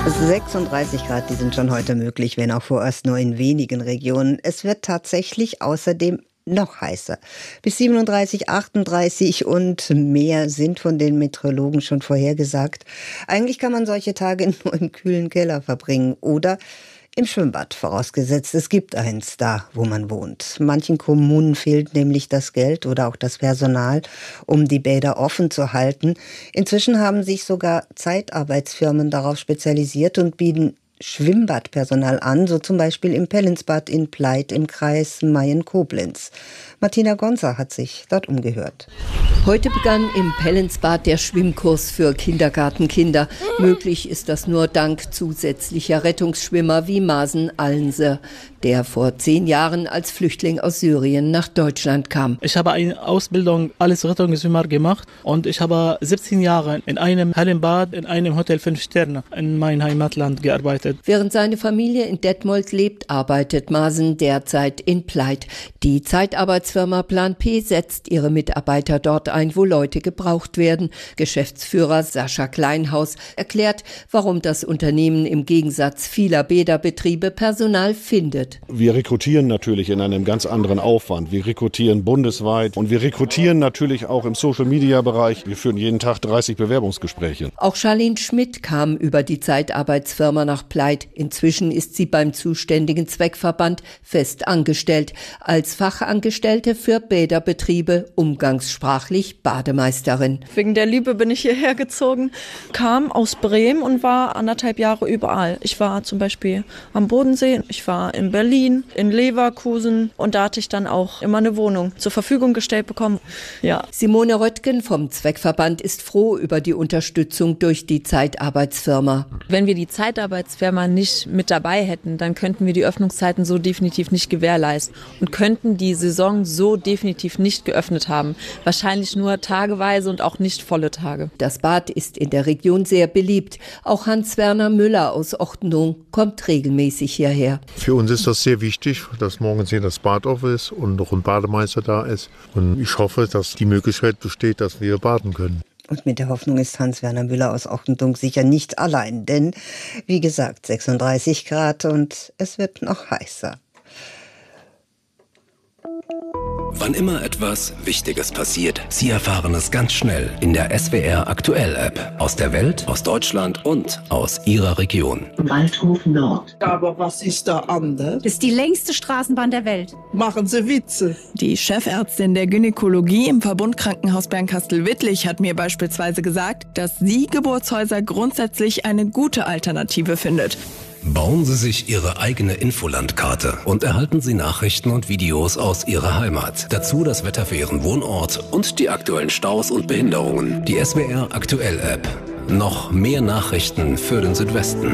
36 Grad, die sind schon heute möglich, wenn auch vorerst nur in wenigen Regionen. Es wird tatsächlich außerdem noch heißer. Bis 37, 38 und mehr sind von den Meteorologen schon vorhergesagt. Eigentlich kann man solche Tage nur im kühlen Keller verbringen oder im Schwimmbad, vorausgesetzt es gibt eins da, wo man wohnt. Manchen Kommunen fehlt nämlich das Geld oder auch das Personal, um die Bäder offen zu halten. Inzwischen haben sich sogar Zeitarbeitsfirmen darauf spezialisiert und bieten Schwimmbadpersonal an, so zum Beispiel im Pellinsbad in Pleit im Kreis Mayen-Koblenz. Martina Gonza hat sich dort umgehört. Heute begann im Pellinsbad der Schwimmkurs für Kindergartenkinder. Möglich ist das nur dank zusätzlicher Rettungsschwimmer wie Masen Allense, der vor 10 Jahren als Flüchtling aus Syrien nach Deutschland kam. Ich habe eine Ausbildung als Rettungsschwimmer gemacht und ich habe 17 Jahre in einem Hallenbad in einem Hotel 5 Sterne in meinem Heimatland gearbeitet. Während seine Familie in Detmold lebt, arbeitet Masen derzeit in Pleit. Die Zeitarbeitsfirma Plan P setzt ihre Mitarbeiter dort ein, wo Leute gebraucht werden. Geschäftsführer Sascha Kleinhaus erklärt, warum das Unternehmen im Gegensatz vieler Bäderbetriebe Personal findet. Wir rekrutieren natürlich in einem ganz anderen Aufwand. Wir rekrutieren bundesweit und wir rekrutieren natürlich auch im Social-Media-Bereich. Wir führen jeden Tag 30 Bewerbungsgespräche. Auch Charlene Schmidt kam über die Zeitarbeitsfirma nach Pleit. Inzwischen ist sie beim zuständigen Zweckverband fest angestellt. Als Fachangestellte für Bäderbetriebe, umgangssprachlich Bademeisterin. Wegen der Liebe bin ich hierher gezogen, kam aus Bremen und war 1,5 Jahre überall. Ich war zum Beispiel am Bodensee, ich war in Berlin, in Leverkusen und da hatte ich dann auch immer eine Wohnung zur Verfügung gestellt bekommen. Ja. Simone Röttgen vom Zweckverband ist froh über die Unterstützung durch die Zeitarbeitsfirma. Wenn wir die Zeitarbeitsfirma nicht mit dabei hätten, dann könnten wir die Öffnungszeiten so definitiv nicht gewährleisten und könnten die Saison so definitiv nicht geöffnet haben. Wahrscheinlich nur tageweise und auch nicht volle Tage. Das Bad ist in der Region sehr beliebt. Auch Hans-Werner Müller aus Ochtendung kommt regelmäßig hierher. Für uns ist das sehr wichtig, dass morgens hier das Bad auf ist und noch ein Bademeister da ist. Und ich hoffe, dass die Möglichkeit besteht, dass wir baden können. Und mit der Hoffnung ist Hans-Werner Müller aus Ochtendung sicher nicht allein. Denn, wie gesagt, 36 Grad und es wird noch heißer. Wann immer etwas Wichtiges passiert, Sie erfahren es ganz schnell in der SWR Aktuell App. Aus der Welt, aus Deutschland und aus Ihrer Region. Waldhof Nord. Aber was ist da anders? Das ist die längste Straßenbahn der Welt. Machen Sie Witze. Die Chefärztin der Gynäkologie im Verbundkrankenhaus Bernkastel-Wittlich hat mir beispielsweise gesagt, dass sie Geburtshäuser grundsätzlich eine gute Alternative findet. Bauen Sie sich Ihre eigene Infolandkarte und erhalten Sie Nachrichten und Videos aus Ihrer Heimat. Dazu das Wetter für Ihren Wohnort und die aktuellen Staus und Behinderungen. Die SWR Aktuell App. Noch mehr Nachrichten für den Südwesten.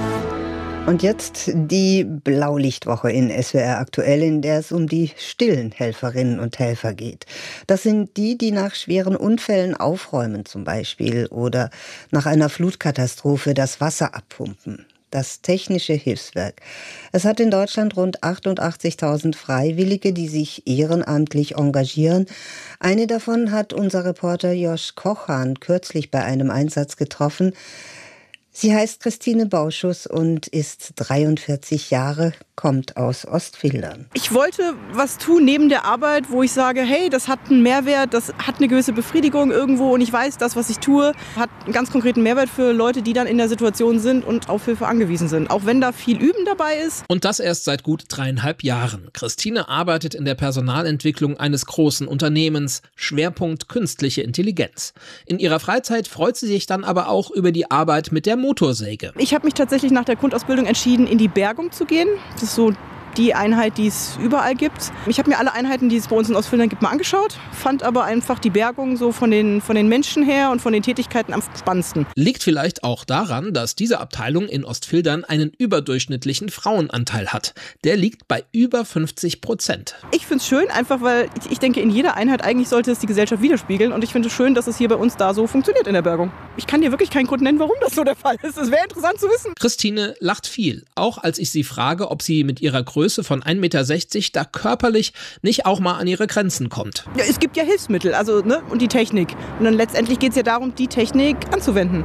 Und jetzt die Blaulichtwoche in SWR Aktuell, in der es um die stillen Helferinnen und Helfer geht. Das sind die, die nach schweren Unfällen aufräumen zum Beispiel oder nach einer Flutkatastrophe das Wasser abpumpen. Das Technische Hilfswerk. Es hat in Deutschland rund 88.000 Freiwillige, die sich ehrenamtlich engagieren. Eine davon hat unser Reporter Josh Kochan kürzlich bei einem Einsatz getroffen. Sie heißt Christine Bauschuss und ist 43 Jahre, kommt aus Ostfildern. Ich wollte was tun neben der Arbeit, wo ich sage, hey, das hat einen Mehrwert, das hat eine gewisse Befriedigung irgendwo und ich weiß, das, was ich tue, hat einen ganz konkreten Mehrwert für Leute, die dann in der Situation sind und auf Hilfe angewiesen sind. Auch wenn da viel Üben dabei ist. Und das erst seit gut 3,5 Jahren. Christine arbeitet in der Personalentwicklung eines großen Unternehmens, Schwerpunkt künstliche Intelligenz. In ihrer Freizeit freut sie sich dann aber auch über die Arbeit mit der Motorsäge. Ich habe mich tatsächlich nach der Grundausbildung entschieden, in die Bergung zu gehen. Das ist so die Einheit, die es überall gibt. Ich habe mir alle Einheiten, die es bei uns in Ostfildern gibt, mal angeschaut, fand aber einfach die Bergung so von den Menschen her und von den Tätigkeiten am spannendsten. Liegt vielleicht auch daran, dass diese Abteilung in Ostfildern einen überdurchschnittlichen Frauenanteil hat. Der liegt bei über 50%. Ich finde es schön, einfach weil ich denke, in jeder Einheit eigentlich sollte es die Gesellschaft widerspiegeln und ich finde es schön, dass es hier bei uns da so funktioniert in der Bergung. Ich kann dir wirklich keinen Grund nennen, warum das so der Fall ist. Es wäre interessant zu wissen. Christine lacht viel, auch als ich sie frage, ob sie mit ihrer Größe von 1,60 Meter da körperlich nicht auch mal an ihre Grenzen kommt. Ja, es gibt ja Hilfsmittel, und die Technik. Und dann letztendlich geht es ja darum, die Technik anzuwenden.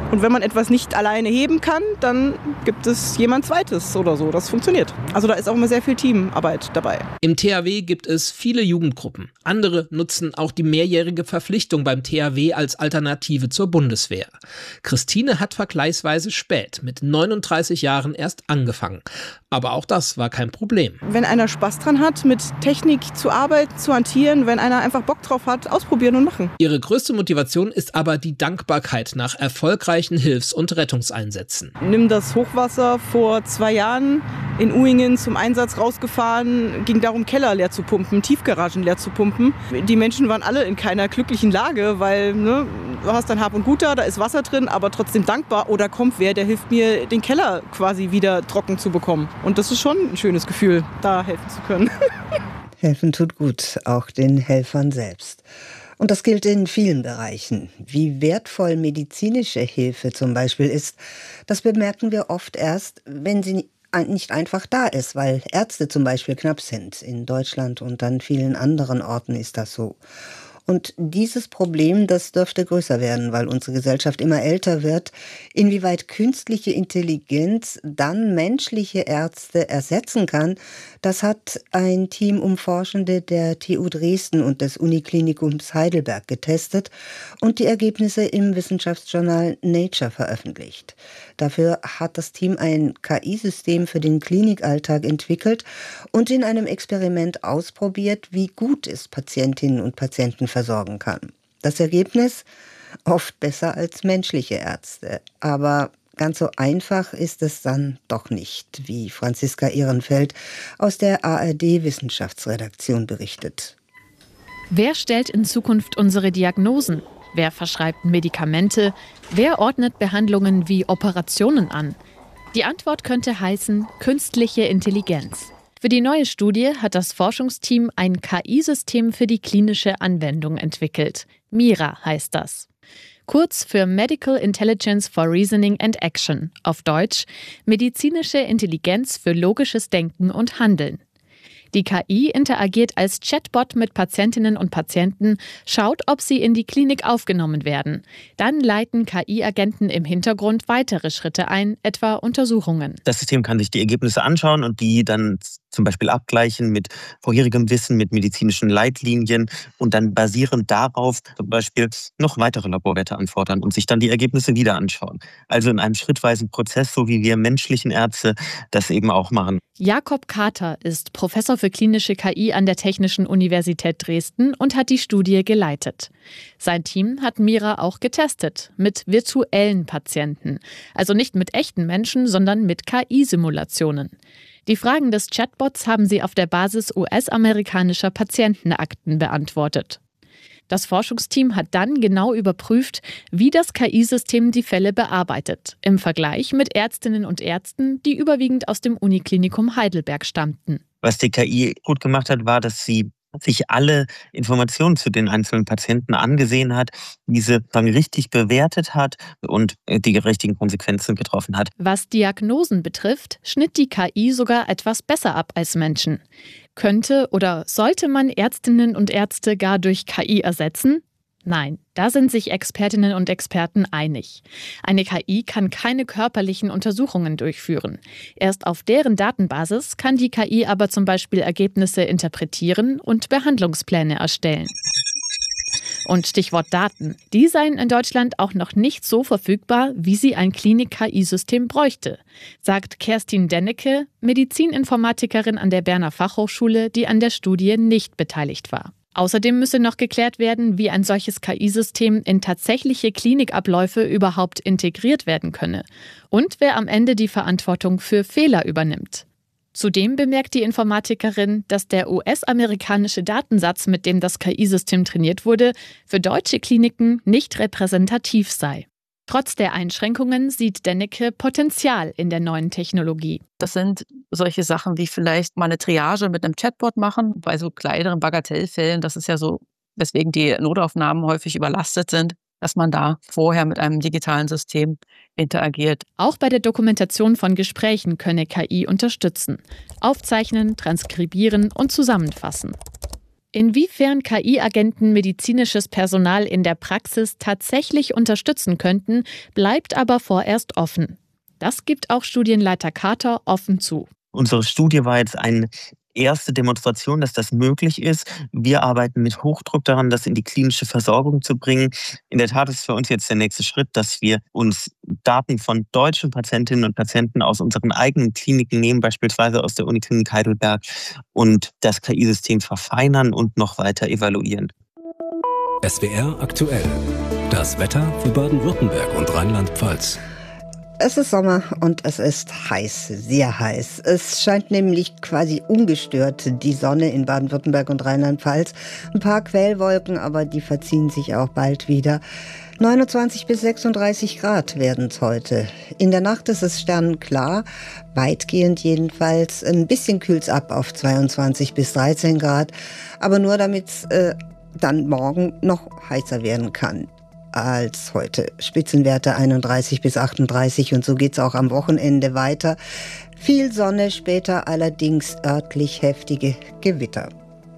Und wenn man etwas nicht alleine heben kann, dann gibt es jemand Zweites oder so. Das funktioniert. Also da ist auch immer sehr viel Teamarbeit dabei. Im THW gibt es viele Jugendgruppen. Andere nutzen auch die mehrjährige Verpflichtung beim THW als Alternative zur Bundeswehr. Christine hat vergleichsweise spät, mit 39 Jahren erst angefangen. Aber auch das war kein Problem. Wenn einer Spaß dran hat, mit Technik zu arbeiten, zu hantieren, wenn einer einfach Bock drauf hat, ausprobieren und machen. Ihre größte Motivation ist aber die Dankbarkeit nach erfolgreichen Hilfs- und Rettungseinsätzen. Nimm das Hochwasser vor 2 Jahren in Uhingen zum Einsatz rausgefahren, ging darum, Keller leer zu pumpen, Tiefgaragen leer zu pumpen. Die Menschen waren alle in keiner glücklichen Lage, weil du hast dann Hab und Gut da ist Wasser drin, aber trotzdem dankbar. Oder kommt wer, der hilft mir, den Keller quasi wieder trocken zu bekommen. Und das ist schon ein schönes Gefühl, da helfen zu können. Helfen tut gut, auch den Helfern selbst. Und das gilt in vielen Bereichen. Wie wertvoll medizinische Hilfe zum Beispiel ist, das bemerken wir oft erst, wenn sie nicht einfach da ist, weil Ärzte zum Beispiel knapp sind. In Deutschland und an vielen anderen Orten ist das so. Und dieses Problem, das dürfte größer werden, weil unsere Gesellschaft immer älter wird. Inwieweit künstliche Intelligenz dann menschliche Ärzte ersetzen kann, das hat ein Team um Forschende der TU Dresden und des Uniklinikums Heidelberg getestet und die Ergebnisse im Wissenschaftsjournal Nature veröffentlicht. Dafür hat das Team ein KI-System für den Klinikalltag entwickelt und in einem Experiment ausprobiert, wie gut es Patientinnen und Patienten versorgen kann. Das Ergebnis? Oft besser als menschliche Ärzte. Aber ganz so einfach ist es dann doch nicht, wie Franziska Ehrenfeld aus der ARD-Wissenschaftsredaktion berichtet. Wer stellt in Zukunft unsere Diagnosen? Wer verschreibt Medikamente? Wer ordnet Behandlungen wie Operationen an? Die Antwort könnte heißen künstliche Intelligenz. Für die neue Studie hat das Forschungsteam ein KI-System für die klinische Anwendung entwickelt. MIRA heißt das. Kurz für Medical Intelligence for Reasoning and Action, auf Deutsch medizinische Intelligenz für logisches Denken und Handeln. Die KI interagiert als Chatbot mit Patientinnen und Patienten, schaut, ob sie in die Klinik aufgenommen werden. Dann leiten KI-Agenten im Hintergrund weitere Schritte ein, etwa Untersuchungen. Das System kann sich die Ergebnisse anschauen und die dann zum Beispiel abgleichen mit vorherigem Wissen, mit medizinischen Leitlinien und dann basierend darauf zum Beispiel noch weitere Laborwerte anfordern und sich dann die Ergebnisse wieder anschauen. Also in einem schrittweisen Prozess, so wie wir menschlichen Ärzte das eben auch machen. Jakob Kater ist Professor für klinische KI an der Technischen Universität Dresden und hat die Studie geleitet. Sein Team hat MIRA auch getestet, mit virtuellen Patienten. Also nicht mit echten Menschen, sondern mit KI-Simulationen. Die Fragen des Chatbots haben sie auf der Basis US-amerikanischer Patientenakten beantwortet. Das Forschungsteam hat dann genau überprüft, wie das KI-System die Fälle bearbeitet, im Vergleich mit Ärztinnen und Ärzten, die überwiegend aus dem Uniklinikum Heidelberg stammten. Was die KI gut gemacht hat, war, dass sie sich alle Informationen zu den einzelnen Patienten angesehen hat, diese dann richtig bewertet hat und die richtigen Konsequenzen getroffen hat. Was Diagnosen betrifft, schnitt die KI sogar etwas besser ab als Menschen. Könnte oder sollte man Ärztinnen und Ärzte gar durch KI ersetzen? Nein, da sind sich Expertinnen und Experten einig. Eine KI kann keine körperlichen Untersuchungen durchführen. Erst auf deren Datenbasis kann die KI aber zum Beispiel Ergebnisse interpretieren und Behandlungspläne erstellen. Und Stichwort Daten. Die seien in Deutschland auch noch nicht so verfügbar, wie sie ein Klinik-KI-System bräuchte, sagt Kerstin Dennecke, Medizininformatikerin an der Berner Fachhochschule, die an der Studie nicht beteiligt war. Außerdem müsse noch geklärt werden, wie ein solches KI-System in tatsächliche Klinikabläufe überhaupt integriert werden könne und wer am Ende die Verantwortung für Fehler übernimmt. Zudem bemerkt die Informatikerin, dass der US-amerikanische Datensatz, mit dem das KI-System trainiert wurde, für deutsche Kliniken nicht repräsentativ sei. Trotz der Einschränkungen sieht Dennecke Potenzial in der neuen Technologie. Das sind solche Sachen wie vielleicht mal eine Triage mit einem Chatbot machen, bei so kleineren Bagatellfällen. Das ist ja so, weswegen die Notaufnahmen häufig überlastet sind, dass man da vorher mit einem digitalen System interagiert. Auch bei der Dokumentation von Gesprächen könne KI unterstützen. Aufzeichnen, transkribieren und zusammenfassen. Inwiefern KI-Agenten medizinisches Personal in der Praxis tatsächlich unterstützen könnten, bleibt aber vorerst offen. Das gibt auch Studienleiter Carter offen zu. Unsere Studie war jetzt eine erste Demonstration, dass das möglich ist. Wir arbeiten mit Hochdruck daran, das in die klinische Versorgung zu bringen. In der Tat ist für uns jetzt der nächste Schritt, dass wir uns Daten von deutschen Patientinnen und Patienten aus unseren eigenen Kliniken nehmen, beispielsweise aus der Uniklinik Heidelberg, und das KI-System verfeinern und noch weiter evaluieren. SWR aktuell. Das Wetter für Baden-Württemberg und Rheinland-Pfalz. Es ist Sommer und es ist heiß, sehr heiß. Es scheint nämlich quasi ungestört die Sonne in Baden-Württemberg und Rheinland-Pfalz. Ein paar Quellwolken, aber die verziehen sich auch bald wieder. 29 bis 36 Grad werden es heute. In der Nacht ist es sternenklar, weitgehend jedenfalls. Ein bisschen kühlt es ab auf 22 bis 13 Grad, aber nur damit es dann morgen noch heißer werden kann als heute. Spitzenwerte 31 bis 38 und so geht's auch am Wochenende weiter. Viel Sonne, später allerdings örtlich heftige Gewitter.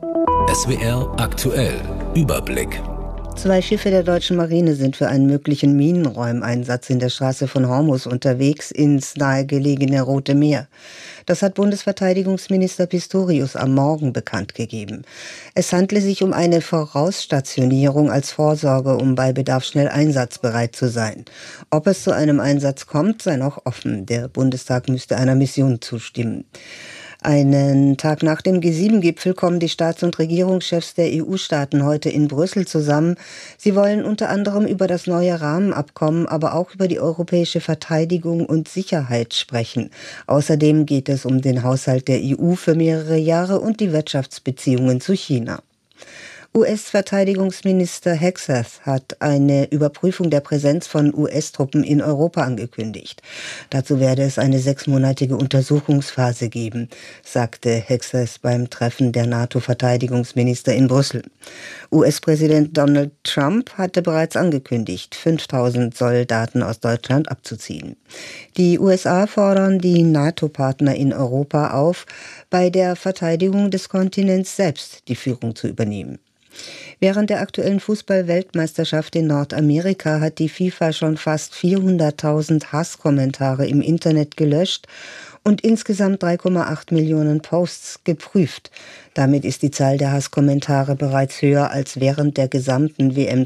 SWR aktuell. Überblick. 2 Schiffe der deutschen Marine sind für einen möglichen Minenräumeinsatz in der Straße von Hormuz unterwegs ins nahegelegene Rote Meer. Das hat Bundesverteidigungsminister Pistorius am Morgen bekannt gegeben. Es handle sich um eine Vorausstationierung als Vorsorge, um bei Bedarf schnell einsatzbereit zu sein. Ob es zu einem Einsatz kommt, sei noch offen. Der Bundestag müsste einer Mission zustimmen. Einen Tag nach dem G7-Gipfel kommen die Staats- und Regierungschefs der EU-Staaten heute in Brüssel zusammen. Sie wollen unter anderem über das neue Rahmenabkommen, aber auch über die europäische Verteidigung und Sicherheit sprechen. Außerdem geht es um den Haushalt der EU für mehrere Jahre und die Wirtschaftsbeziehungen zu China. US-Verteidigungsminister Hegseth hat eine Überprüfung der Präsenz von US-Truppen in Europa angekündigt. Dazu werde es eine 6-monatige Untersuchungsphase geben, sagte Hegseth beim Treffen der NATO-Verteidigungsminister in Brüssel. US-Präsident Donald Trump hatte bereits angekündigt, 5.000 Soldaten aus Deutschland abzuziehen. Die USA fordern die NATO-Partner in Europa auf, bei der Verteidigung des Kontinents selbst die Führung zu übernehmen. Während der aktuellen Fußball-Weltmeisterschaft in Nordamerika hat die FIFA schon fast 400.000 Hasskommentare im Internet gelöscht und insgesamt 3,8 Millionen Posts geprüft. Damit ist die Zahl der Hasskommentare bereits höher als während der gesamten WM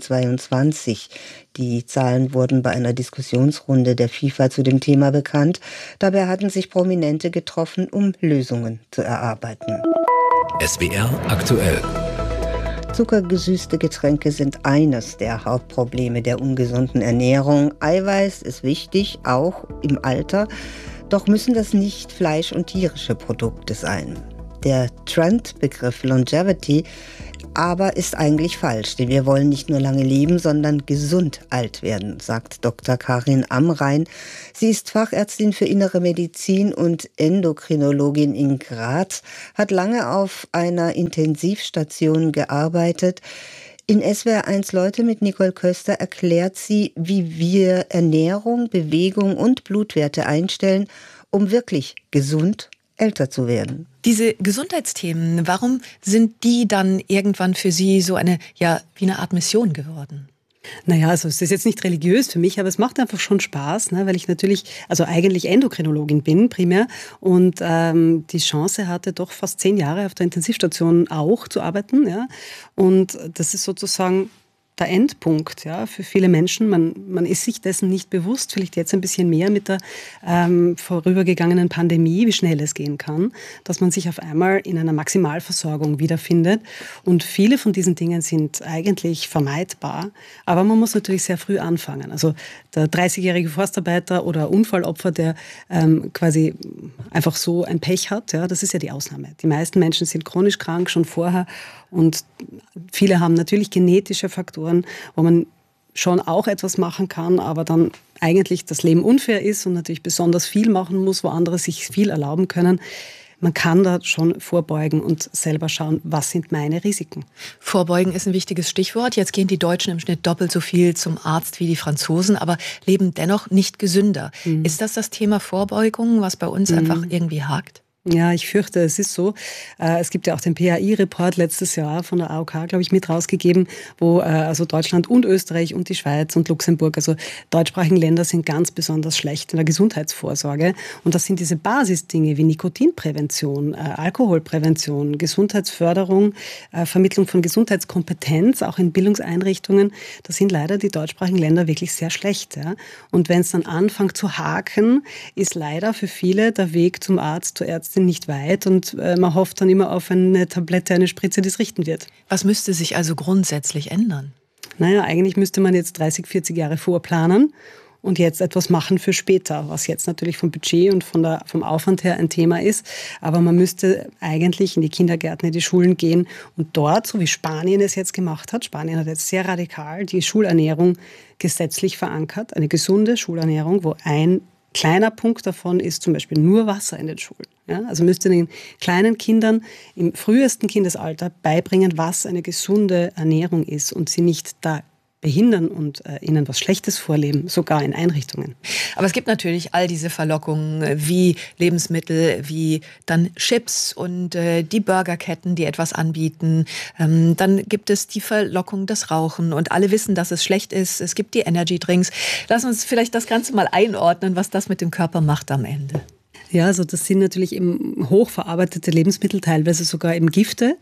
22. Die Zahlen wurden bei einer Diskussionsrunde der FIFA zu dem Thema bekannt. Dabei hatten sich Prominente getroffen, um Lösungen zu erarbeiten. SWR aktuell. Zuckergesüßte Getränke sind eines der Hauptprobleme der ungesunden Ernährung. Eiweiß ist wichtig, auch im Alter. Doch müssen das nicht Fleisch- und tierische Produkte sein. Der Trendbegriff Longevity aber ist eigentlich falsch, denn wir wollen nicht nur lange leben, sondern gesund alt werden, sagt Dr. Karin Amrein. Sie ist Fachärztin für Innere Medizin und Endokrinologin in Graz, hat lange auf einer Intensivstation gearbeitet. In SWR1 Leute mit Nicole Köster erklärt sie, wie wir Ernährung, Bewegung und Blutwerte einstellen, um wirklich gesund älter zu werden. Diese Gesundheitsthemen, warum sind die dann irgendwann für Sie so wie eine Art Mission geworden? Naja, also es ist jetzt nicht religiös für mich, aber es macht einfach schon Spaß, ne, weil ich natürlich, eigentlich Endokrinologin bin primär und die Chance hatte, doch fast 10 Jahre auf der Intensivstation auch zu arbeiten. Ja, und das ist sozusagen der Endpunkt, ja, für viele Menschen. Man ist sich dessen nicht bewusst, vielleicht jetzt ein bisschen mehr mit der vorübergegangenen Pandemie, wie schnell es gehen kann, dass man sich auf einmal in einer Maximalversorgung wiederfindet. Und viele von diesen Dingen sind eigentlich vermeidbar, aber man muss natürlich sehr früh anfangen. Also der 30-jährige Forstarbeiter oder Unfallopfer, der quasi einfach so ein Pech hat, ja, das ist ja die Ausnahme. Die meisten Menschen sind chronisch krank schon vorher und viele haben natürlich genetische Faktoren, wo man schon auch etwas machen kann, aber dann eigentlich das Leben unfair ist und natürlich besonders viel machen muss, wo andere sich viel erlauben können. Man kann da schon vorbeugen und selber schauen, was sind meine Risiken. Vorbeugen ist ein wichtiges Stichwort. Jetzt gehen die Deutschen im Schnitt doppelt so viel zum Arzt wie die Franzosen, aber leben dennoch nicht gesünder. Ist das Thema Vorbeugung, was bei uns einfach irgendwie hakt? Ja, ich fürchte, es ist so. Es gibt ja auch den PAI-Report letztes Jahr von der AOK, glaube ich, mit rausgegeben, wo also Deutschland und Österreich und die Schweiz und Luxemburg, also deutschsprachigen Länder, sind ganz besonders schlecht in der Gesundheitsvorsorge. Und das sind diese Basisdinge wie Nikotinprävention, Alkoholprävention, Gesundheitsförderung, Vermittlung von Gesundheitskompetenz, auch in Bildungseinrichtungen. Da sind leider die deutschsprachigen Länder wirklich sehr schlecht. Ja? Und wenn es dann anfängt zu haken, ist leider für viele der Weg zum Arzt, zur Ärztin nicht weit und man hofft dann immer auf eine Tablette, eine Spritze, die es richten wird. Was müsste sich also grundsätzlich ändern? Naja, eigentlich müsste man jetzt 30, 40 Jahre vorplanen und jetzt etwas machen für später, was jetzt natürlich vom Budget und vom Aufwand her ein Thema ist. Aber man müsste eigentlich in die Kindergärten, in die Schulen gehen und dort, so wie Spanien es jetzt gemacht hat, Spanien hat jetzt sehr radikal die Schulernährung gesetzlich verankert, eine gesunde Schulernährung, wo ein kleiner Punkt davon ist zum Beispiel nur Wasser in den Schulen. Ja, also müsste den kleinen Kindern im frühesten Kindesalter beibringen, was eine gesunde Ernährung ist und sie nicht da behindern und ihnen was Schlechtes vorleben, sogar in Einrichtungen. Aber es gibt natürlich all diese Verlockungen wie Lebensmittel, wie dann Chips und die Burgerketten, die etwas anbieten. Dann gibt es die Verlockung, das Rauchen und alle wissen, dass es schlecht ist. Es gibt die Energy-Drinks. Lass uns vielleicht das Ganze mal einordnen, was das mit dem Körper macht am Ende. Ja, also das sind natürlich eben hochverarbeitete Lebensmittel, teilweise sogar eben Gifte,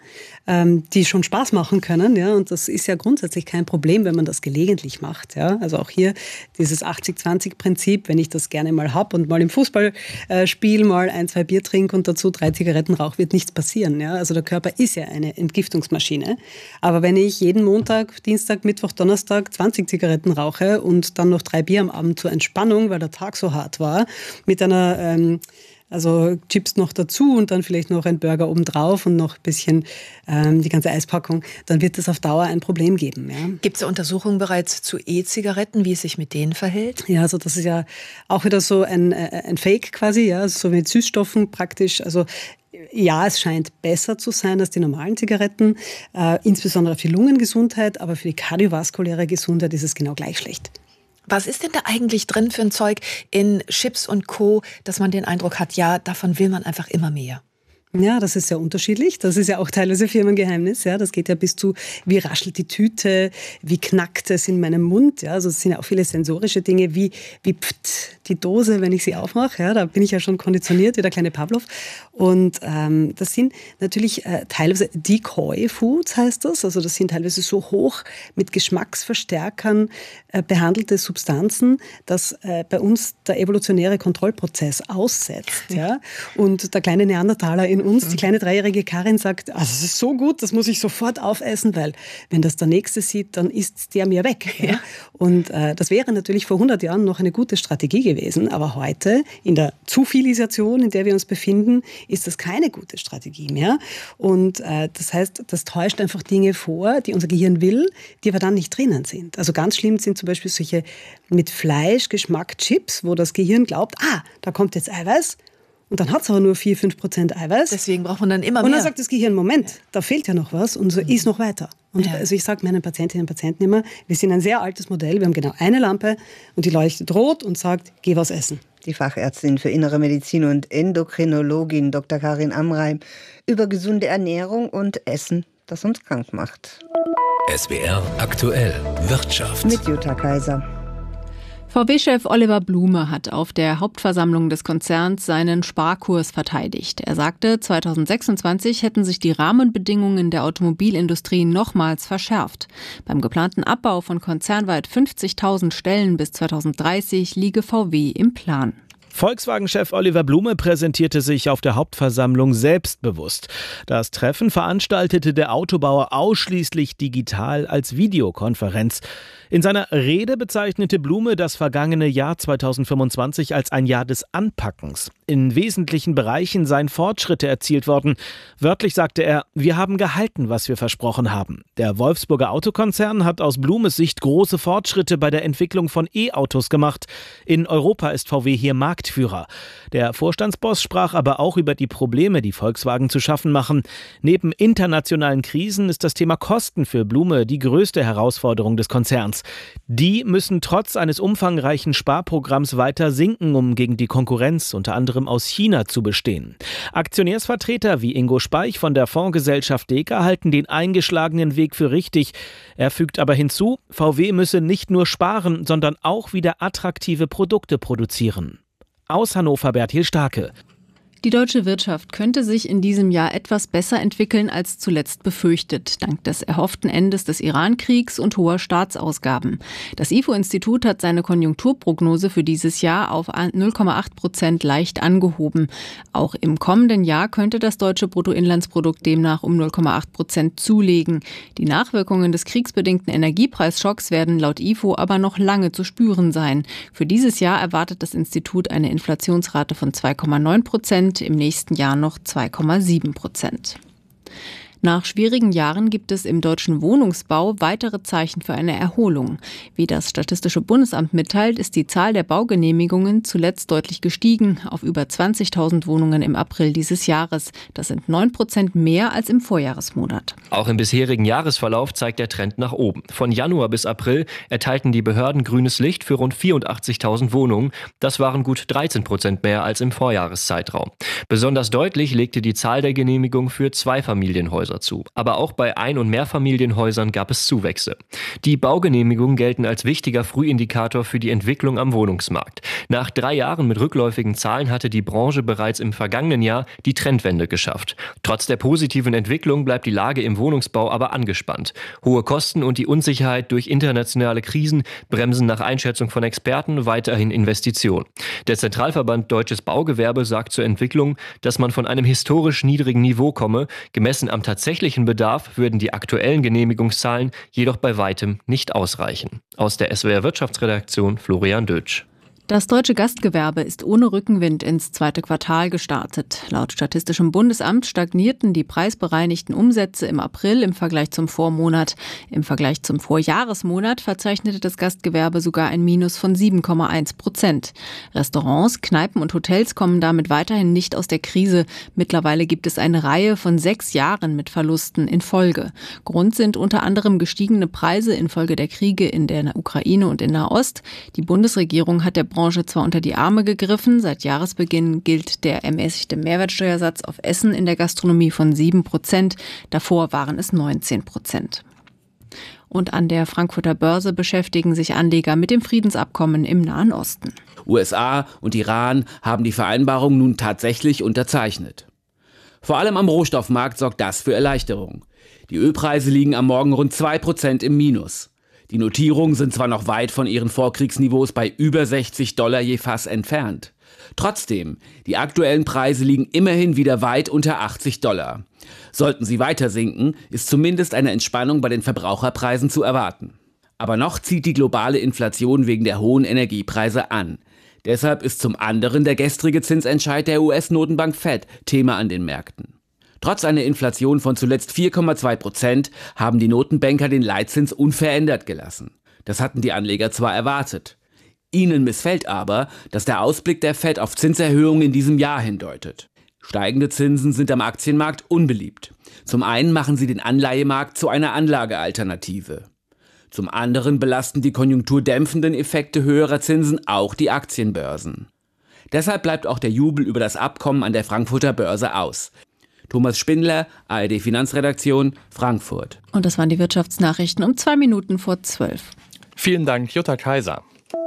die schon Spaß machen können. Ja, und das ist ja grundsätzlich kein Problem, wenn man das gelegentlich macht. Ja, also auch hier dieses 80-20-Prinzip, wenn ich das gerne mal habe und mal im Fußballspiel mal 1, 2 Bier trinke und dazu 3 Zigaretten rauche, wird nichts passieren. Ja, also der Körper ist ja eine Entgiftungsmaschine. Aber wenn ich jeden Montag, Dienstag, Mittwoch, Donnerstag 20 Zigaretten rauche und dann noch 3 Bier am Abend zur Entspannung, weil der Tag so hart war, mit einer also Chips noch dazu und dann vielleicht noch ein Burger obendrauf und noch ein bisschen die ganze Eispackung, dann wird es auf Dauer ein Problem geben. Ja. Gibt es Untersuchungen bereits zu E-Zigaretten, wie es sich mit denen verhält? Ja, also das ist ja auch wieder so ein Fake quasi, ja, so mit Süßstoffen praktisch. Also ja, es scheint besser zu sein als die normalen Zigaretten, insbesondere für die Lungengesundheit, aber für die kardiovaskuläre Gesundheit ist es genau gleich schlecht. Was ist denn da eigentlich drin für ein Zeug in Chips und Co., dass man den Eindruck hat, ja, davon will man einfach immer mehr? Ja, das ist sehr unterschiedlich. Das ist ja auch teilweise Firmengeheimnis. Ja, das geht ja bis zu, wie raschelt die Tüte, wie knackt es in meinem Mund. Ja, also es sind ja auch viele sensorische Dinge, wie pft die Dose, wenn ich sie aufmache. Ja, da bin ich ja schon konditioniert, wie der kleine Pavlov. Und das sind natürlich teilweise Decoy-Foods, heißt das. Also das sind teilweise so hoch mit Geschmacksverstärkern behandelte Substanzen, dass bei uns der evolutionäre Kontrollprozess aussetzt. Ja? Und der kleine Neandertaler in uns, die kleine 3-jährige Karin sagt, also es ist so gut, das muss ich sofort aufessen, weil wenn das der Nächste sieht, dann isst der mir weg. Ja? Und das wäre natürlich vor 100 Jahren noch eine gute Strategie gewesen, aber heute in der Zufilisation, in der wir uns befinden, ist das keine gute Strategie mehr. Und das heißt, das täuscht einfach Dinge vor, die unser Gehirn will, die aber dann nicht drinnen sind. Also ganz schlimm sind zum Beispiel solche mit Fleischgeschmack Chips, wo das Gehirn glaubt, da kommt jetzt Eiweiß. Und dann hat es aber nur 4-5% Eiweiß. Deswegen braucht man dann immer mehr. Und dann sagt das Gehirn, Moment, da fehlt ja noch was und so ist noch weiter. Und also ich sage meinen Patientinnen und Patienten immer, wir sind ein sehr altes Modell, wir haben genau eine Lampe und die leuchtet rot und sagt, geh was essen. Die Fachärztin für Innere Medizin und Endokrinologin Dr. Karin Amreim über gesunde Ernährung und Essen, das uns krank macht. SWR aktuell Wirtschaft. Mit Jutta Kaiser. VW-Chef Oliver Blume hat auf der Hauptversammlung des Konzerns seinen Sparkurs verteidigt. Er sagte, 2026 hätten sich die Rahmenbedingungen der Automobilindustrie nochmals verschärft. Beim geplanten Abbau von konzernweit 50.000 Stellen bis 2030 liege VW im Plan. Volkswagen-Chef Oliver Blume präsentierte sich auf der Hauptversammlung selbstbewusst. Das Treffen veranstaltete der Autobauer ausschließlich digital als Videokonferenz. In seiner Rede bezeichnete Blume das vergangene Jahr 2025 als ein Jahr des Anpackens. In wesentlichen Bereichen seien Fortschritte erzielt worden. Wörtlich sagte er, wir haben gehalten, was wir versprochen haben. Der Wolfsburger Autokonzern hat aus Blumes Sicht große Fortschritte bei der Entwicklung von E-Autos gemacht. In Europa ist VW hier Marktführer. Marktführer. Der Vorstandsboss sprach aber auch über die Probleme, die Volkswagen zu schaffen machen. Neben internationalen Krisen ist das Thema Kosten für Blume die größte Herausforderung des Konzerns. Die müssen trotz eines umfangreichen Sparprogramms weiter sinken, um gegen die Konkurrenz unter anderem aus China zu bestehen. Aktionärsvertreter wie Ingo Speich von der Fondsgesellschaft Deka halten den eingeschlagenen Weg für richtig. Er fügt aber hinzu, VW müsse nicht nur sparen, sondern auch wieder attraktive Produkte produzieren. Aus Hannover Bertil Starke. Die deutsche Wirtschaft könnte sich in diesem Jahr etwas besser entwickeln als zuletzt befürchtet, dank des erhofften Endes des Iran-Kriegs und hoher Staatsausgaben. Das IFO-Institut hat seine Konjunkturprognose für dieses Jahr auf 0,8% leicht angehoben. Auch im kommenden Jahr könnte das deutsche Bruttoinlandsprodukt demnach um 0,8% zulegen. Die Nachwirkungen des kriegsbedingten Energiepreisschocks werden laut IFO aber noch lange zu spüren sein. Für dieses Jahr erwartet das Institut eine Inflationsrate von 2,9%. Im nächsten Jahr noch 2,7%. Nach schwierigen Jahren gibt es im deutschen Wohnungsbau weitere Zeichen für eine Erholung. Wie das Statistische Bundesamt mitteilt, ist die Zahl der Baugenehmigungen zuletzt deutlich gestiegen auf über 20.000 Wohnungen im April dieses Jahres. Das sind 9% mehr als im Vorjahresmonat. Auch im bisherigen Jahresverlauf zeigt der Trend nach oben. Von Januar bis April erteilten die Behörden grünes Licht für rund 84.000 Wohnungen. Das waren gut 13% mehr als im Vorjahreszeitraum. Besonders deutlich legte die Zahl der Genehmigungen für Zweifamilienhäuser zu. Aber auch bei Ein- und Mehrfamilienhäusern gab es Zuwächse. Die Baugenehmigungen gelten als wichtiger Frühindikator für die Entwicklung am Wohnungsmarkt. Nach 3 Jahren mit rückläufigen Zahlen hatte die Branche bereits im vergangenen Jahr die Trendwende geschafft. Trotz der positiven Entwicklung bleibt die Lage im Wohnungsbau aber angespannt. Hohe Kosten und die Unsicherheit durch internationale Krisen bremsen nach Einschätzung von Experten weiterhin Investitionen. Der Zentralverband Deutsches Baugewerbe sagt zur Entwicklung, dass man von einem historisch niedrigen Niveau komme. Gemessen am tatsächlichen Bedarf würden die aktuellen Genehmigungszahlen jedoch bei weitem nicht ausreichen. Aus der SWR Wirtschaftsredaktion Florian Dötsch. Das deutsche Gastgewerbe ist ohne Rückenwind ins zweite Quartal gestartet. Laut Statistischem Bundesamt stagnierten die preisbereinigten Umsätze im April im Vergleich zum Vormonat. Im Vergleich zum Vorjahresmonat verzeichnete das Gastgewerbe sogar ein Minus von 7,1%. Restaurants, Kneipen und Hotels kommen damit weiterhin nicht aus der Krise. Mittlerweile gibt es eine Reihe von 6 Jahren mit Verlusten in Folge. Grund sind unter anderem gestiegene Preise infolge der Kriege in der Ukraine und in Nahost. Die Bundesregierung hat der Branche zwar unter die Arme gegriffen. Seit Jahresbeginn gilt der ermäßigte Mehrwertsteuersatz auf Essen in der Gastronomie von 7%. Davor waren es 19%. Und an der Frankfurter Börse beschäftigen sich Anleger mit dem Friedensabkommen im Nahen Osten. USA und Iran haben die Vereinbarung nun tatsächlich unterzeichnet. Vor allem am Rohstoffmarkt sorgt das für Erleichterung. Die Ölpreise liegen am Morgen rund 2% im Minus. Die Notierungen sind zwar noch weit von ihren Vorkriegsniveaus bei über $60 je Fass entfernt. Trotzdem, die aktuellen Preise liegen immerhin wieder weit unter $80. Sollten sie weiter sinken, ist zumindest eine Entspannung bei den Verbraucherpreisen zu erwarten. Aber noch zieht die globale Inflation wegen der hohen Energiepreise an. Deshalb ist zum anderen der gestrige Zinsentscheid der US-Notenbank Fed Thema an den Märkten. Trotz einer Inflation von zuletzt 4,2% haben die Notenbanker den Leitzins unverändert gelassen. Das hatten die Anleger zwar erwartet. Ihnen missfällt aber, dass der Ausblick der Fed auf Zinserhöhungen in diesem Jahr hindeutet. Steigende Zinsen sind am Aktienmarkt unbeliebt. Zum einen machen sie den Anleihemarkt zu einer Anlagealternative. Zum anderen belasten die konjunkturdämpfenden Effekte höherer Zinsen auch die Aktienbörsen. Deshalb bleibt auch der Jubel über das Abkommen an der Frankfurter Börse aus. Thomas Spindler, ARD Finanzredaktion, Frankfurt. Und das waren die Wirtschaftsnachrichten um 2:02. Vielen Dank, Jutta Kaiser.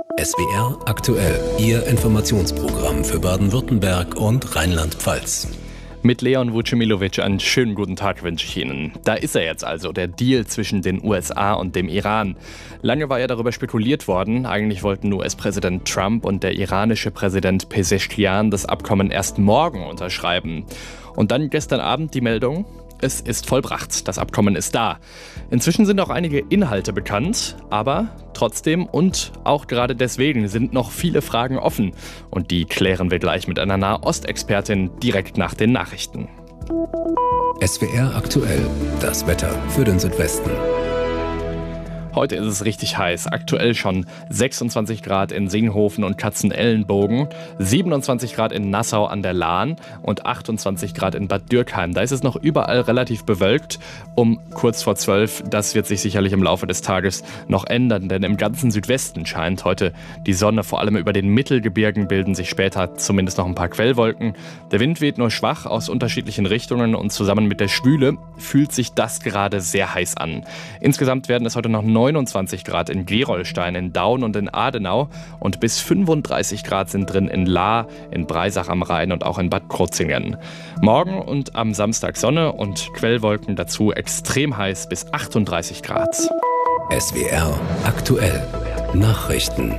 SWR aktuell, Ihr Informationsprogramm für Baden-Württemberg und Rheinland-Pfalz. Mit Leon Vucemilovic einen schönen guten Tag wünsche ich Ihnen. Da ist er jetzt also, der Deal zwischen den USA und dem Iran. Lange war ja darüber spekuliert worden. Eigentlich wollten US-Präsident Trump und der iranische Präsident Pezeshkian das Abkommen erst morgen unterschreiben. Und dann gestern Abend die Meldung: Es ist vollbracht, das Abkommen ist da. Inzwischen sind auch einige Inhalte bekannt, aber trotzdem und auch gerade deswegen sind noch viele Fragen offen. Und die klären wir gleich mit einer Nahostexpertin direkt nach den Nachrichten. SWR aktuell, das Wetter für den Südwesten. Heute ist es richtig heiß. Aktuell schon 26 Grad in Singhofen und Katzenellenbogen, 27 Grad in Nassau an der Lahn und 28 Grad in Bad Dürkheim. Da ist es noch überall relativ bewölkt. Um kurz vor 12, das wird sich sicherlich im Laufe des Tages noch ändern, denn im ganzen Südwesten scheint heute die Sonne. Vor allem über den Mittelgebirgen bilden sich später zumindest noch ein paar Quellwolken. Der Wind weht nur schwach aus unterschiedlichen Richtungen und zusammen mit der Schwüle fühlt sich das gerade sehr heiß an. Insgesamt werden es heute noch 29 Grad in Gerolstein, in Daun und in Adenau und bis 35 Grad sind drin in Lahr, in Breisach am Rhein und auch in Bad Krozingen. Morgen und am Samstag Sonne und Quellwolken, dazu extrem heiß bis 38 Grad. SWR aktuell Nachrichten.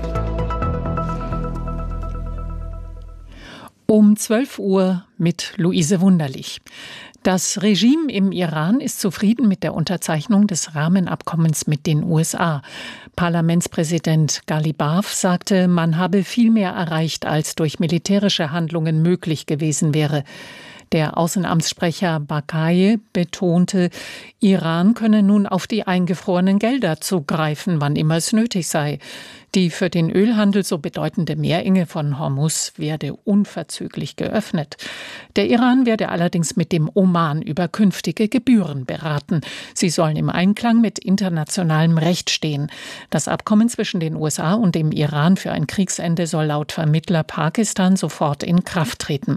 Um 12 Uhr mit Luise Wunderlich. Das Regime im Iran ist zufrieden mit der Unterzeichnung des Rahmenabkommens mit den USA. Parlamentspräsident Ghalibaf sagte, man habe viel mehr erreicht, als durch militärische Handlungen möglich gewesen wäre. Der Außenamtssprecher Baqai betonte, Iran könne nun auf die eingefrorenen Gelder zugreifen, wann immer es nötig sei. Die für den Ölhandel so bedeutende Meerenge von Hormuz werde unverzüglich geöffnet. Der Iran werde allerdings mit dem Oman über künftige Gebühren beraten. Sie sollen im Einklang mit internationalem Recht stehen. Das Abkommen zwischen den USA und dem Iran für ein Kriegsende soll laut Vermittler Pakistan sofort in Kraft treten.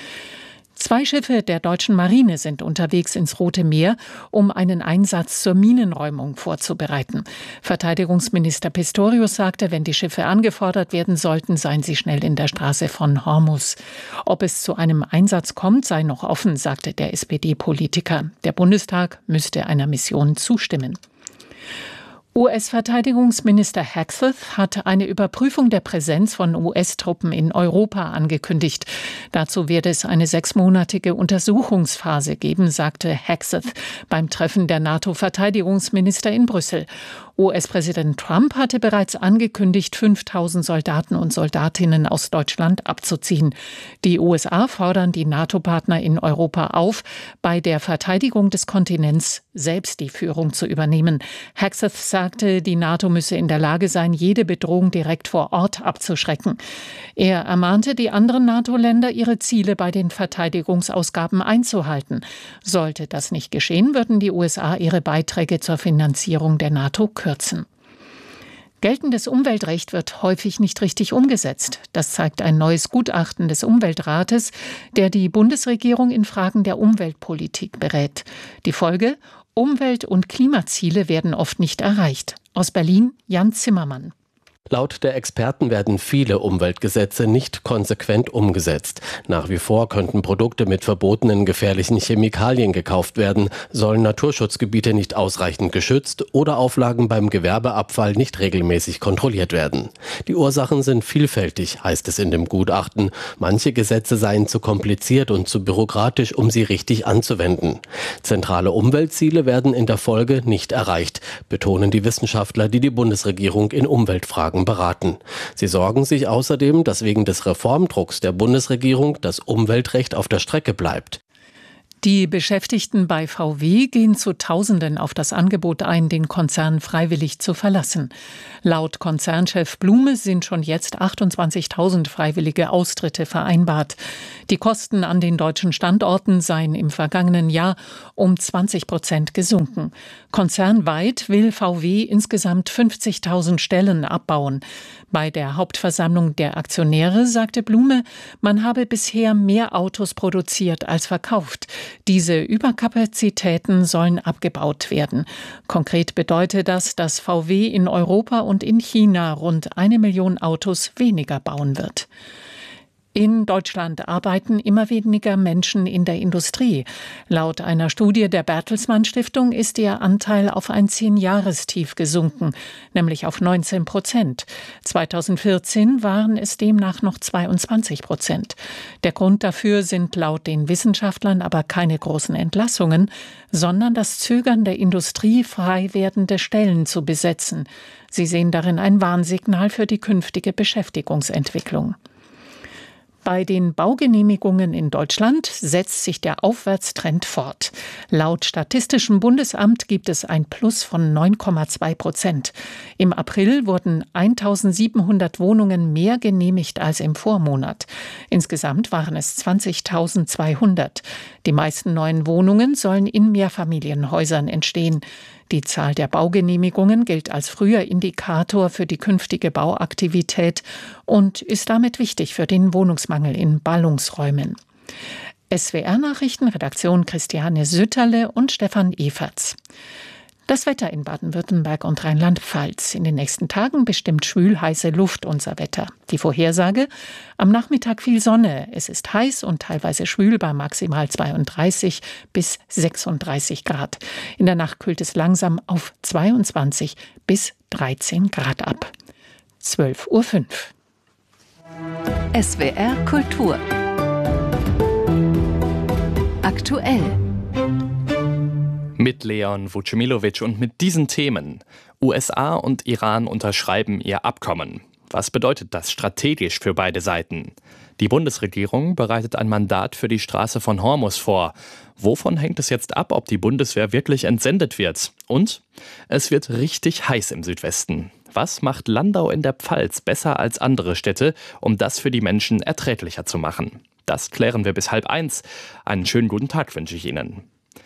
2 Schiffe der deutschen Marine sind unterwegs ins Rote Meer, um einen Einsatz zur Minenräumung vorzubereiten. Verteidigungsminister Pistorius sagte, wenn die Schiffe angefordert werden sollten, seien sie schnell in der Straße von Hormuz. Ob es zu einem Einsatz kommt, sei noch offen, sagte der SPD-Politiker. Der Bundestag müsste einer Mission zustimmen. US-Verteidigungsminister Hegseth hat eine Überprüfung der Präsenz von US-Truppen in Europa angekündigt. Dazu werde es eine 6-monatige Untersuchungsphase geben, sagte Hegseth beim Treffen der NATO-Verteidigungsminister in Brüssel. US-Präsident Trump hatte bereits angekündigt, 5.000 Soldaten und Soldatinnen aus Deutschland abzuziehen. Die USA fordern die NATO-Partner in Europa auf, bei der Verteidigung des Kontinents selbst die Führung zu übernehmen. Hegseth sagte, die NATO müsse in der Lage sein, jede Bedrohung direkt vor Ort abzuschrecken. Er ermahnte die anderen NATO-Länder, ihre Ziele bei den Verteidigungsausgaben einzuhalten. Sollte das nicht geschehen, würden die USA ihre Beiträge zur Finanzierung der NATO kürzen. Geltendes Umweltrecht wird häufig nicht richtig umgesetzt. Das zeigt ein neues Gutachten des Umweltrates, der die Bundesregierung in Fragen der Umweltpolitik berät. Die Folge: Umwelt- und Klimaziele werden oft nicht erreicht. Aus Berlin Jan Zimmermann. Laut der Experten werden viele Umweltgesetze nicht konsequent umgesetzt. Nach wie vor könnten Produkte mit verbotenen gefährlichen Chemikalien gekauft werden, sollen Naturschutzgebiete nicht ausreichend geschützt oder Auflagen beim Gewerbeabfall nicht regelmäßig kontrolliert werden. Die Ursachen sind vielfältig, heißt es in dem Gutachten. Manche Gesetze seien zu kompliziert und zu bürokratisch, um sie richtig anzuwenden. Zentrale Umweltziele werden in der Folge nicht erreicht, betonen die Wissenschaftler, die die Bundesregierung in Umweltfragen beraten. Sie sorgen sich außerdem, dass wegen des Reformdrucks der Bundesregierung das Umweltrecht auf der Strecke bleibt. Die Beschäftigten bei VW gehen zu Tausenden auf das Angebot ein, den Konzern freiwillig zu verlassen. Laut Konzernchef Blume sind schon jetzt 28.000 freiwillige Austritte vereinbart. Die Kosten an den deutschen Standorten seien im vergangenen Jahr um 20% gesunken. Konzernweit will VW insgesamt 50.000 Stellen abbauen. Bei der Hauptversammlung der Aktionäre sagte Blume, man habe bisher mehr Autos produziert als verkauft. Diese Überkapazitäten sollen abgebaut werden. Konkret bedeutet das, dass VW in Europa und in China rund 1 Million Autos weniger bauen wird. In Deutschland arbeiten immer weniger Menschen in der Industrie. Laut einer Studie der Bertelsmann Stiftung ist ihr Anteil auf ein 10-Jahrestief gesunken, nämlich auf 19%. 2014 waren es demnach noch 22%. Der Grund dafür sind laut den Wissenschaftlern aber keine großen Entlassungen, sondern das Zögern der Industrie, frei werdende Stellen zu besetzen. Sie sehen darin ein Warnsignal für die künftige Beschäftigungsentwicklung. Bei den Baugenehmigungen in Deutschland setzt sich der Aufwärtstrend fort. Laut Statistischem Bundesamt gibt es ein Plus von 9,2%. Im April wurden 1.700 Wohnungen mehr genehmigt als im Vormonat. Insgesamt waren es 20.200. Die meisten neuen Wohnungen sollen in Mehrfamilienhäusern entstehen. Die Zahl der Baugenehmigungen gilt als früher Indikator für die künftige Bauaktivität und ist damit wichtig für den Wohnungsmangel in Ballungsräumen. SWR-Nachrichten, Redaktion Christiane Sütterle und Stefan Everts. Das Wetter in Baden-Württemberg und Rheinland-Pfalz. In den nächsten Tagen bestimmt schwül-heiße Luft unser Wetter. Die Vorhersage: am Nachmittag viel Sonne. Es ist heiß und teilweise schwül bei maximal 32 bis 36 Grad. In der Nacht kühlt es langsam auf 22 bis 13 Grad ab. 12:05 Uhr. SWR Kultur. Aktuell. Mit Leon Vucemilovic und mit diesen Themen. USA und Iran unterschreiben ihr Abkommen. Was bedeutet das strategisch für beide Seiten? Die Bundesregierung bereitet ein Mandat für die Straße von Hormuz vor. Wovon hängt es jetzt ab, ob die Bundeswehr wirklich entsendet wird? Und es wird richtig heiß im Südwesten. Was macht Landau in der Pfalz besser als andere Städte, um das für die Menschen erträglicher zu machen? Das klären wir bis 12:30. Einen schönen guten Tag wünsche ich Ihnen.